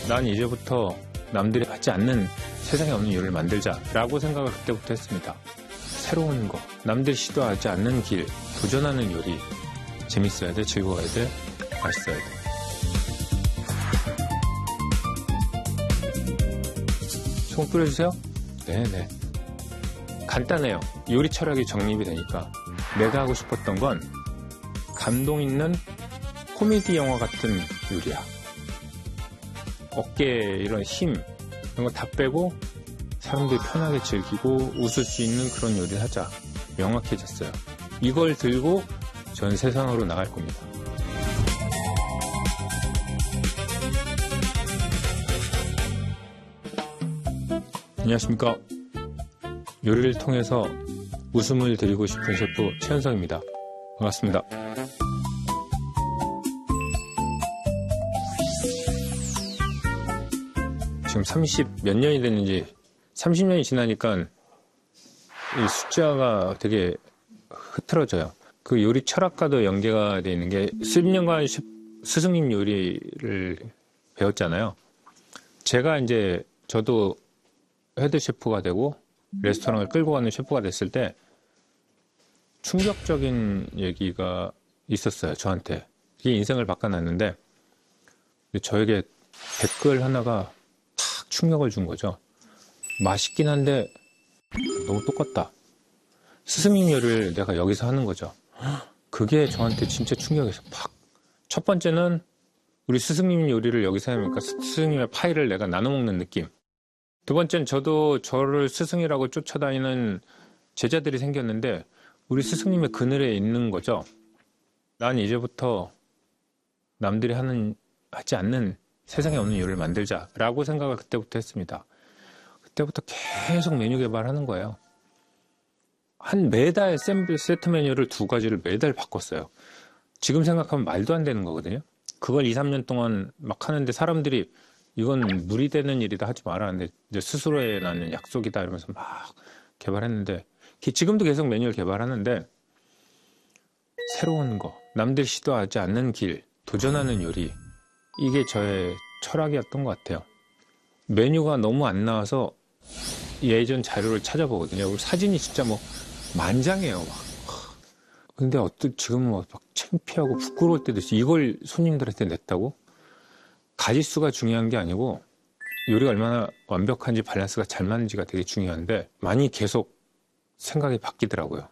난 이제부터 남들이 하지 않는 세상에 없는 요리를 만들자라고 생각을 그때부터 했습니다. 새로운 거, 남들이 시도하지 않는 길, 도전하는 요리. 재밌어야 돼, 즐거워야 돼, 맛있어야 돼. 소금 뿌려주세요? 네네. 간단해요. 요리 철학이 정립이 되니까. 내가 하고 싶었던 건 감동 있는 코미디 영화 같은 요리야. 어깨에 이런 힘, 이런 거 다 빼고 사람들이 편하게 즐기고 웃을 수 있는 그런 요리를 하자. 명확해졌어요. 이걸 들고 전 세상으로 나갈 겁니다. 안녕하십니까. 요리를 통해서 웃음을 드리고 싶은 셰프 최현성입니다. 반갑습니다. 지금 30 몇 년이 됐는지 30년이 지나니까 이 숫자가 되게 흐트러져요. 그 요리 철학과도 연계가 되어 있는 게 수십 년간 스승님 요리를 배웠잖아요. 제가 이제 저도 헤드 셰프가 되고 레스토랑을 끌고 가는 셰프가 됐을 때 충격적인 얘기가 있었어요. 저한테. 이게 인생을 바꿔놨는데 저에게 댓글 하나가 탁 충격을 준 거죠. 맛있긴 한데 너무 똑같다. 스승님 요리를 내가 여기서 하는 거죠. 그게 저한테 진짜 충격이었어요. 팍. 첫 번째는 우리 스승님 요리를 여기서 하니까 스승님의 파이를 내가 나눠 먹는 느낌. 두 번째는 저도 저를 스승이라고 쫓아다니는 제자들이 생겼는데 우리 스승님의 그늘에 있는 거죠. 난 이제부터 남들이 하지 않는 세상에 없는 요리를 만들자라고 생각을 그때부터 했습니다. 그때부터 계속 메뉴 개발하는 거예요. 한 매달 세트 메뉴를 2가지를 매달 바꿨어요. 지금 생각하면 말도 안 되는 거거든요. 그걸 2, 3년 동안 막 하는데 사람들이 이건 무리 되는 일이다 하지 마라. 근데 이제 스스로의 나는 약속이다 이러면서 막 개발했는데 지금도 계속 메뉴를 개발하는데 새로운 거, 남들이 시도하지 않는 길, 도전하는 요리 이게 저의 철학이었던 것 같아요. 메뉴가 너무 안 나와서 예전 자료를 찾아보거든요. 사진이 진짜 뭐 만장해요. 막. 근데 지금은 막 창피하고 부끄러울 때도 있어요. 이걸 손님들한테 냈다고? 가짓수가 중요한 게 아니고 요리가 얼마나 완벽한지 밸런스가 잘 맞는지가 되게 중요한데 많이 계속 생각이 바뀌더라고요.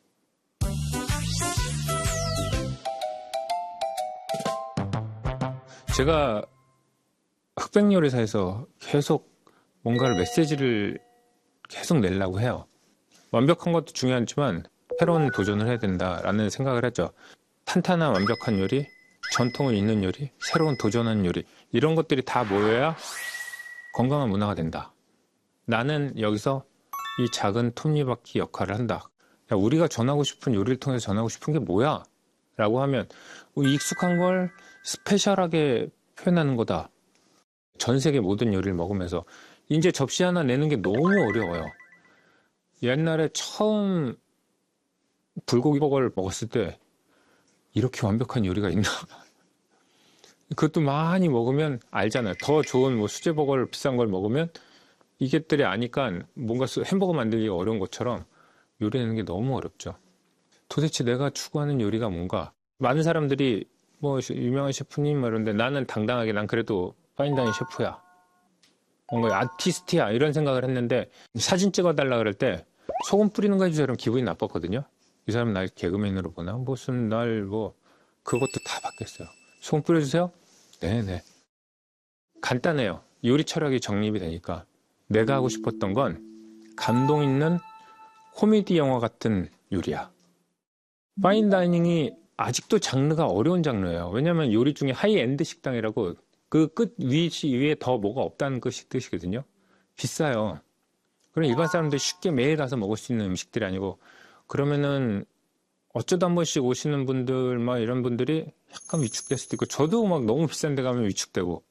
제가 흑백요리사에서 계속 뭔가를 메시지를 계속 내려고 해요. 완벽한 것도 중요하지만 새로운 도전을 해야 된다라는 생각을 했죠. 탄탄한 완벽한 요리, 전통을 잇는 요리, 새로운 도전하는 요리 이런 것들이 다 모여야 건강한 문화가 된다. 나는 여기서 이 작은 톱니바퀴 역할을 한다. 야, 우리가 전하고 싶은 요리를 통해서 전하고 싶은 게 뭐야? 라고 하면 익숙한 걸 스페셜하게 표현하는 거다. 전 세계 모든 요리를 먹으면서 이제 접시 하나 내는 게 너무 어려워요. 옛날에 처음 불고기버거를 먹었을 때 이렇게 완벽한 요리가 있나? 그것도 많이 먹으면 알잖아요. 더 좋은 뭐 수제버거를 비싼 걸 먹으면 이것들이 아니까 뭔가 햄버거 만들기가 어려운 것처럼 요리하는 게 너무 어렵죠. 도대체 내가 추구하는 요리가 뭔가? 많은 사람들이 뭐 유명한 셰프님 이런데 나는 당당하게 난 그래도 파인다이닝 셰프야. 뭔가 아티스트야 이런 생각을 했는데 사진 찍어달라 그럴 때 소금 뿌리는 거 해주세요. 기분이 나빴거든요. 이 사람은 날 개그맨으로 보나? 무슨 그것도 다 바뀌었어요. 소금 뿌려주세요? 네네. 간단해요. 요리 철학이 정립이 되니까. 내가 하고 싶었던 건 감동 있는 코미디 영화 같은 요리야. 파인다이닝이 아직도 장르가 어려운 장르예요. 왜냐하면 요리 중에 하이엔드 식당이라고 그 끝 위에 더 뭐가 없다는 뜻이거든요. 비싸요. 그럼 일반 사람들이 쉽게 매일 가서 먹을 수 있는 음식들이 아니고 그러면은 어쩌다 한 번씩 오시는 분들 막 이런 분들이 약간 위축될 수도 있고 저도 막 너무 비싼 데 가면 위축되고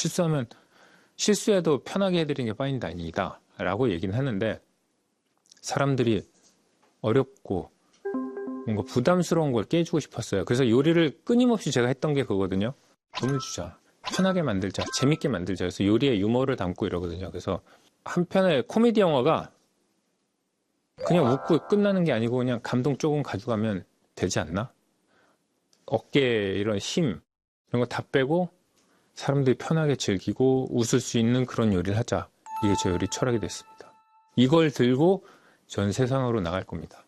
실수해도 편하게 해드리는 게 파인다이닝이다 라고 얘기는 하는데 사람들이 어렵고 뭔가 부담스러운 걸 깨주고 싶었어요. 그래서 요리를 끊임없이 제가 했던 게 그거거든요. 돈을 주자. 편하게 만들자, 재밌게 만들자. 그래서 요리에 유머를 담고 이러거든요. 그래서 한편의 코미디 영화가 그냥 웃고 끝나는 게 아니고 그냥 감동 조금 가져가면 되지 않나? 어깨에 이런 힘 이런 거 다 빼고 사람들이 편하게 즐기고 웃을 수 있는 그런 요리를 하자. 이게 제 요리 철학이 됐습니다. 이걸 들고 전 세상으로 나갈 겁니다.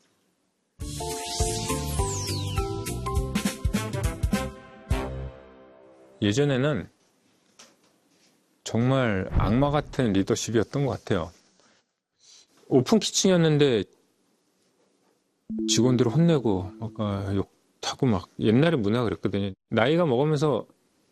예전에는 정말 악마 같은 리더십이었던 것 같아요. 오픈 키친이었는데 직원들을 혼내고 막 욕하고 막 옛날에 문화가 그랬거든요. 나이가 먹으면서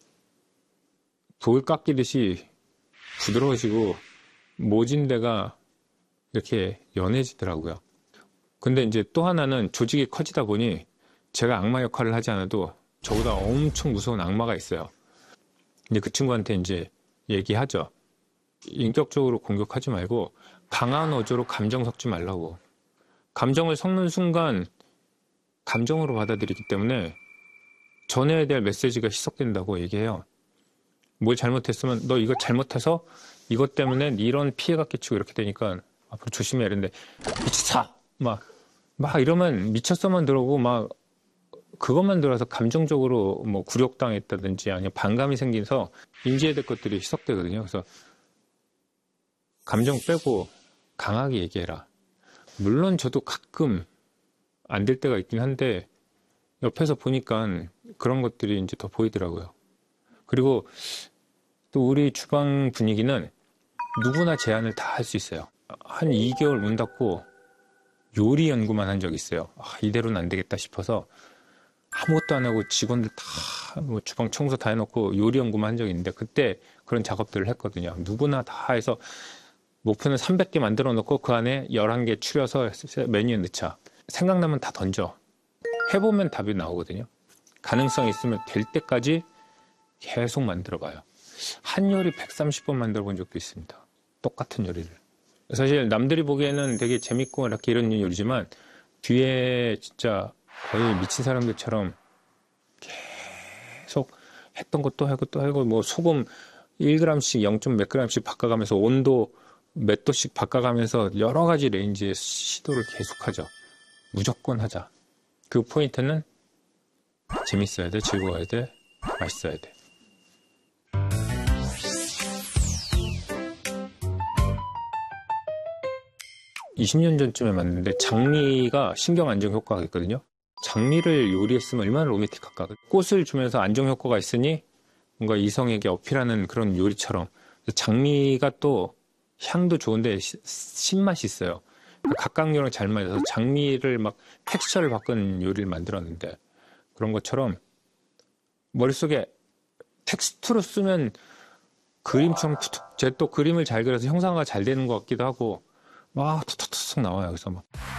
돌 깎이듯이 부드러워지고 모진 데가 이렇게 연해지더라고요. 근데 이제 또 하나는 조직이 커지다 보니 제가 악마 역할을 하지 않아도 저보다 엄청 무서운 악마가 있어요. 근데 그 친구한테 이제 얘기하죠. 인격적으로 공격하지 말고 강한 어조로 감정 섞지 말라고. 감정을 섞는 순간 감정으로 받아들이기 때문에 전해야 될 메시지가 희석된다고 얘기해요. 뭘 잘못했으면 너 이거 잘못해서 이것 때문에 이런 피해가 끼치고 이렇게 되니까 앞으로 조심해 이랬는데 미쳤어! 막 이러면 미쳤어만 들어오고 막 그것만 들어서 감정적으로 뭐 굴욕당했다든지 아니면 반감이 생겨서 인지해야 될 것들이 희석되거든요. 그래서 감정 빼고 강하게 얘기해라. 물론 저도 가끔 안 될 때가 있긴 한데 옆에서 보니까 그런 것들이 이제 더 보이더라고요. 그리고 또 우리 주방 분위기는 누구나 제안을 다 할 수 있어요. 한 2개월 문 닫고 요리 연구만 한 적이 있어요. 이대로는 안 되겠다 싶어서 아무것도 안 하고 직원들 다 뭐 주방 청소 다 해놓고 요리 연구만 한 적이 있는데 그때 그런 작업들을 했거든요. 누구나 다 해서 목표는 300개 만들어 놓고 그 안에 11개 추려서 메뉴에 넣자. 생각나면 다 던져. 해보면 답이 나오거든요. 가능성이 있으면 될 때까지 계속 만들어 봐요. 한 요리 130번 만들어 본 적도 있습니다. 똑같은 요리를. 사실 남들이 보기에는 되게 재밌고 이렇게 이런 요리지만 뒤에 진짜 거의 미친 사람들처럼 계속 했던 것도 하고 또 하고 뭐 소금 1g씩 0. 몇 g씩 바꿔가면서 온도 몇 도씩 바꿔가면서 여러 가지 레인지의 시도를 계속하죠. 무조건 하자. 그 포인트는 재밌어야 돼, 즐거워야 돼, 맛있어야 돼. (20년) 전쯤에 만났는데 장미가 신경 안정 효과가 있거든요. 장미를 요리했으면 얼마나 로맨틱할까. 꽃을 주면서 안정 효과가 있으니 뭔가 이성에게 어필하는 그런 요리처럼. 장미가 또 향도 좋은데 신맛이 있어요. 각각류랑 잘 맞아서 장미를 막 텍스처를 바꾼 요리를 만들었는데 그런 것처럼 머릿속에 텍스트로 쓰면 그림처럼 툭툭 제 또 그림을 잘 그려서 형상화가 잘 되는 것 같기도 하고 막 툭툭툭 나와요. 그래서 막